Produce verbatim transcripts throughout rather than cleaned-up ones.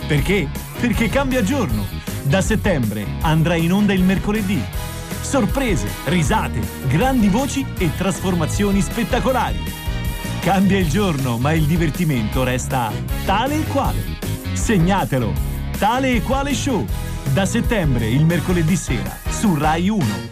Perché? Perché cambia giorno. Da settembre andrà in onda il mercoledì. Sorprese, risate, grandi voci e trasformazioni spettacolari. Cambia il giorno, ma il divertimento resta tale e quale. Segnatelo. Tale e quale show. Da settembre, il mercoledì sera, su Rai uno.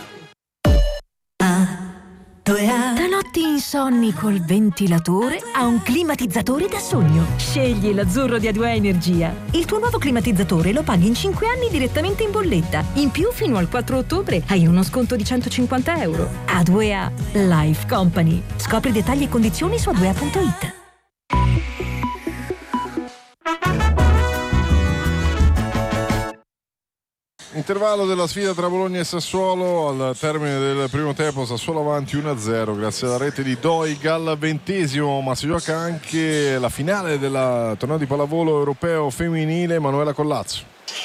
Da notti insonni col ventilatore a un climatizzatore da sogno. Scegli l'azzurro di A due A Energia. Il tuo nuovo climatizzatore lo paghi in cinque anni direttamente in bolletta. In più, fino al quattro ottobre hai uno sconto di centocinquanta euro. A due A Life Company. Scopri dettagli e condizioni su a due a punto it. Intervallo della sfida tra Bologna e Sassuolo. Al termine del primo tempo Sassuolo avanti uno a zero grazie alla rete di Doig al ventesimo, ma si gioca anche la finale del torneo di pallavolo europeo femminile. Manuela Collazzo.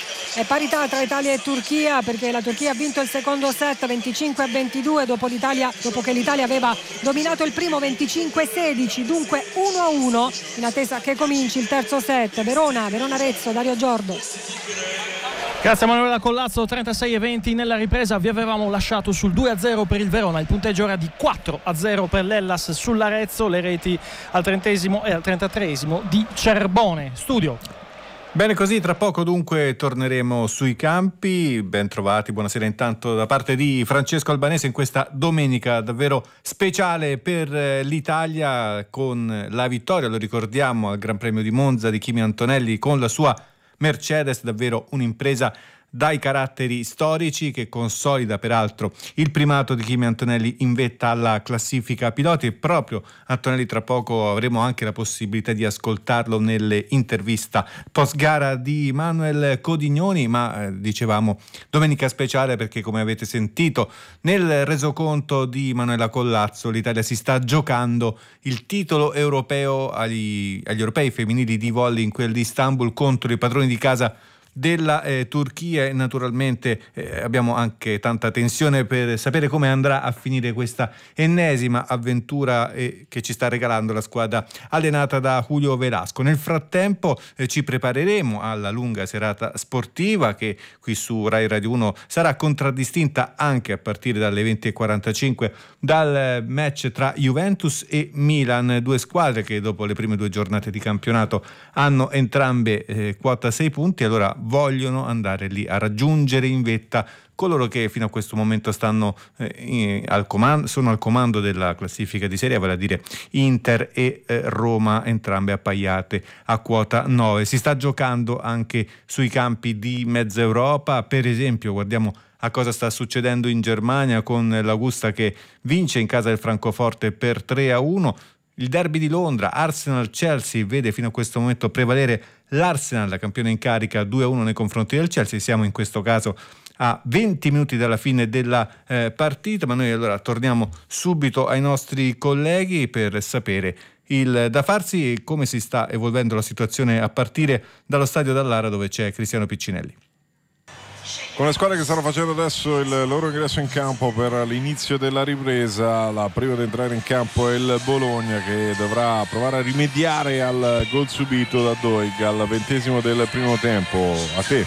È parità tra Italia e Turchia, perché la Turchia ha vinto il secondo set venticinque a ventidue dopo, l'Italia, dopo che l'Italia aveva dominato il primo venticinque a sedici, dunque uno a uno in attesa che cominci il terzo set. Verona, Verona Arezzo, Dario Giordo. Grazie a Manuela Collazzo. trentasei e venti nella ripresa, vi avevamo lasciato sul due a zero per il Verona, il punteggio era di quattro a zero per l'Hellas sull'Arezzo, le reti al trentesimo e al trentatreesimo di Cerbone. Studio. Bene così, tra poco dunque torneremo sui campi. Ben trovati, buonasera intanto da parte di Francesco Albanese in questa domenica davvero speciale per l'Italia, con la vittoria, lo ricordiamo, al Gran Premio di Monza di Kimi Antonelli con la sua Mercedes, davvero un'impresa dai caratteri storici che consolida peraltro il primato di Kimi Antonelli in vetta alla classifica piloti, e proprio Antonelli tra poco avremo anche la possibilità di ascoltarlo nelle intervista post gara di Manuel Codignoni. Ma eh, dicevamo domenica speciale perché, come avete sentito nel resoconto di Manuela Collazzo, l'Italia si sta giocando il titolo europeo agli, agli europei femminili di volley in quel di Istanbul contro i padroni di casa della eh, Turchia, e naturalmente eh, abbiamo anche tanta tensione per sapere come andrà a finire questa ennesima avventura eh, che ci sta regalando la squadra allenata da Julio Velasco. Nel frattempo eh, ci prepareremo alla lunga serata sportiva che qui su Rai Radio uno sarà contraddistinta anche a partire dalle venti e quarantacinque dal match tra Juventus e Milan, due squadre che dopo le prime due giornate di campionato hanno entrambe eh, quota sei punti. Allora vogliono andare lì a raggiungere in vetta coloro che fino a questo momento stanno eh, al comando, sono al comando della classifica di Serie A, vale a dire Inter e eh, Roma, entrambe appaiate a quota nove. Si sta giocando anche sui campi di mezza Europa, per esempio guardiamo a cosa sta succedendo in Germania con l'Augusta che vince in casa del Francoforte per tre a uno. Il derby di Londra, Arsenal-Chelsea, vede fino a questo momento prevalere l'Arsenal, la campione in carica, due a uno nei confronti del Chelsea. Siamo in questo caso a venti minuti dalla fine della eh, partita, ma noi allora torniamo subito ai nostri colleghi per sapere il da farsi e come si sta evolvendo la situazione a partire dallo stadio Dallara, dove c'è Cristiano Piccinelli. Con le squadre che stanno facendo adesso il loro ingresso in campo per l'inizio della ripresa, la prima ad entrare in campo è il Bologna, che dovrà provare a rimediare al gol subito da Doig al ventesimo del primo tempo. A te.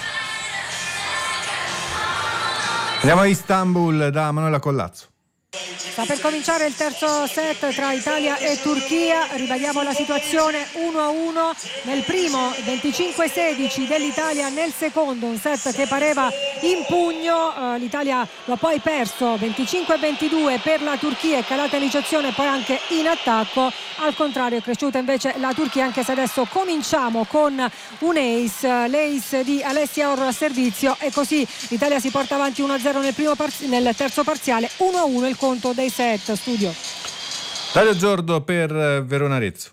Andiamo a Istanbul da Manuela Collazzo. Sta per cominciare il terzo set tra Italia e Turchia. Ribadiamo la situazione uno a uno nel primo, venticinque a sedici dell'Italia nel secondo, un set che pareva in pugno. uh, l'Italia lo ha poi perso venticinque a ventidue per la Turchia, è calata l'iniziazione poi anche in attacco. Al contrario è cresciuta invece la Turchia, anche se adesso cominciamo con un ace, l'ace di Alessia Orro a servizio, e così l'Italia si porta avanti uno a zero nel, primo par- nel terzo parziale, uno a uno il conto dei set. Studio Dario Giordo per Verona Arezzo.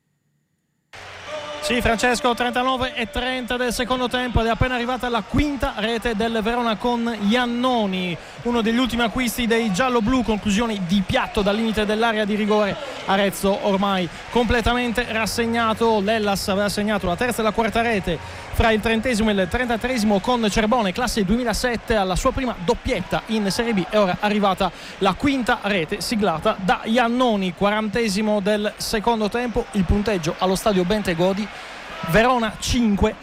Sì, Francesco, trentanove e trenta del secondo tempo ed è appena arrivata la quinta rete del Verona con Iannoni, uno degli ultimi acquisti dei giallo-blu, conclusioni di piatto dal limite dell'area di rigore. Arezzo ormai completamente rassegnato, l'Hellas aveva segnato la terza e la quarta rete fra il trentesimo e il trentatreesimo con Cerbone, classe duemilasette, alla sua prima doppietta in Serie B, e ora è arrivata la quinta rete siglata da Iannoni. Quarantesimo del secondo tempo, il punteggio allo stadio Bentegodi: Verona cinque,